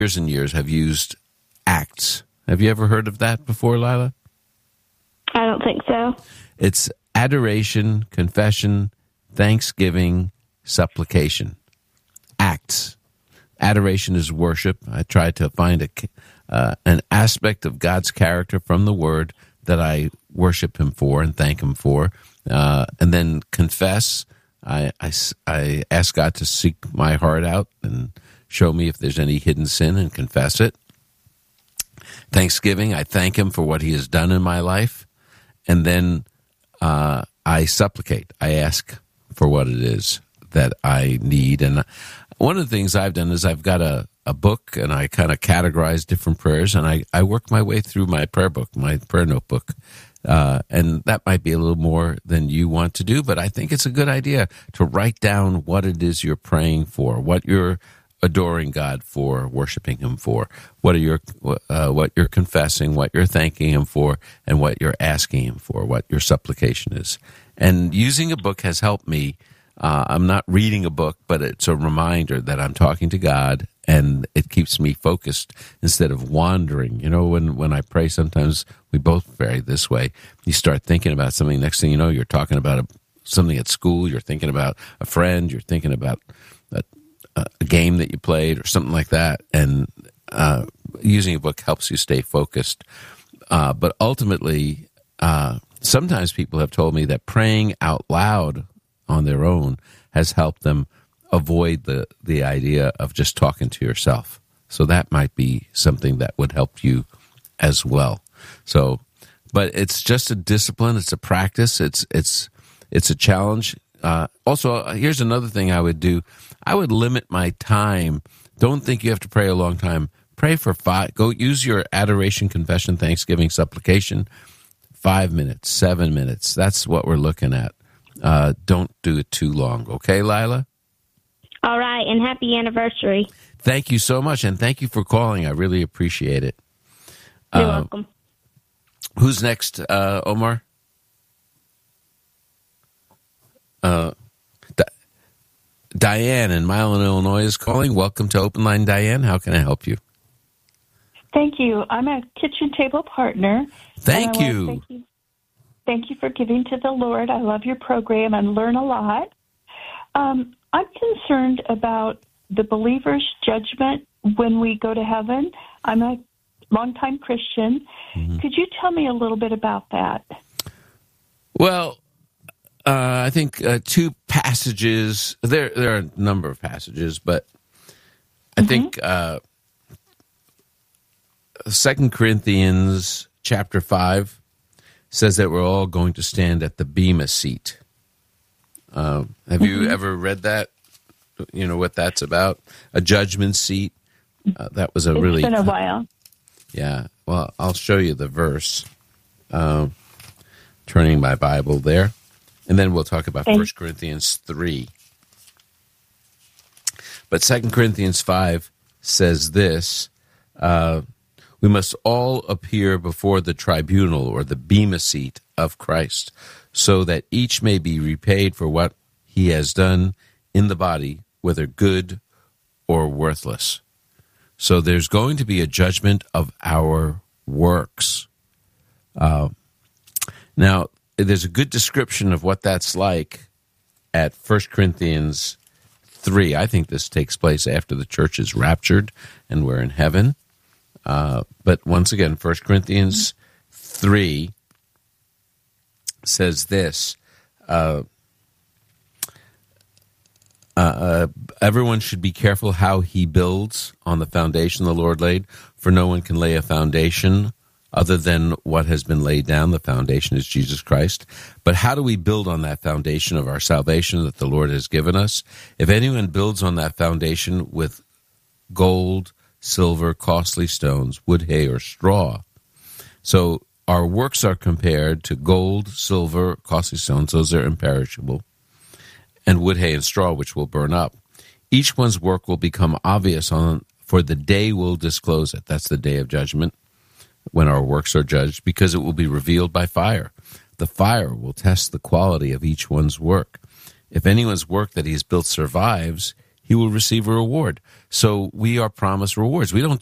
years and years have used ACTS. Have you ever heard of that before, Lila? I don't think so. It's adoration, confession, thanksgiving, supplication. ACTS. Adoration is worship. I try to find an aspect of God's character from the Word that I worship Him for and thank Him for. And then confess. I ask God to seek my heart out and show me if there's any hidden sin and confess it. Thanksgiving, I thank Him for what He has done in my life. And then I supplicate. I ask for what it is that I need. And one of the things I've done is I've got a book, and I kind of categorize different prayers, and I work my way through my prayer book, my prayer notebook. And that might be a little more than you want to do, but I think it's a good idea to write down what it is you're praying for, what you're adoring God for, worshiping Him for, what you're confessing, what you're thanking Him for, and what you're asking Him for, what your supplication is. And using a book has helped me. I'm not reading a book, but it's a reminder that I'm talking to God, and it keeps me focused instead of wandering. You know, when I pray, sometimes we both pray this way. You start thinking about something. Next thing you know, you're talking about something at school. You're thinking about a friend. You're thinking about a game that you played or something like that. And using a book helps you stay focused. But ultimately, sometimes people have told me that praying out loud on their own has helped them avoid the idea of just talking to yourself. So that might be something that would help you as well. So, but it's just a discipline. It's a practice. It's a challenge. Also, here's another thing I would do. I would limit my time. Don't think you have to pray a long time. Pray for 5. Go use your adoration, confession, thanksgiving, supplication. 5 minutes, 7 minutes. That's what we're looking at. Don't do it too long. Okay, Lila? All right, and happy anniversary. Thank you so much, and thank you for calling. I really appreciate it. You're welcome. Who's next, Omar? Diane in Milan, Illinois is calling. Welcome to Open Line, Diane. How can I help you? Thank you. I'm a kitchen table partner. Thank you. Thank you for giving to the Lord. I love your program and learn a lot. I'm concerned about the believer's judgment when we go to heaven. I'm a longtime Christian. Mm-hmm. Could you tell me a little bit about that? Well, I think 2 passages. There are a number of passages, but I think 2 Corinthians chapter 5 says that we're all going to stand at the Bema seat. Have you ever read that? You know what that's about? A judgment seat. That was It's been a while. Yeah. Well, I'll show you the verse. Turning my Bible there. And then we'll talk about 1 Corinthians 3. But 2 Corinthians 5 says this, we must all appear before the tribunal or the Bema seat of Christ, so that each may be repaid for what he has done in the body, whether good or worthless. So there's going to be a judgment of our works. Now, there's a good description of what that's like at 1 Corinthians 3. I think this takes place after the church is raptured and we're in heaven. But once again, 1 Corinthians 3 says this, everyone should be careful how he builds on the foundation the Lord laid, for no one can lay a foundation other than what has been laid down. The foundation is Jesus Christ. But how do we build on that foundation of our salvation that the Lord has given us? If anyone builds on that foundation with gold, silver, costly stones, wood, hay, or straw. So our works are compared to gold, silver, costly stones. Those are imperishable. And wood, hay, and straw, which will burn up. Each one's work will become obvious for the day will disclose it. That's the day of judgment, when our works are judged, because it will be revealed by fire. The fire will test the quality of each one's work. If anyone's work that he has built survives, he he will receive a reward. So we are promised rewards. We don't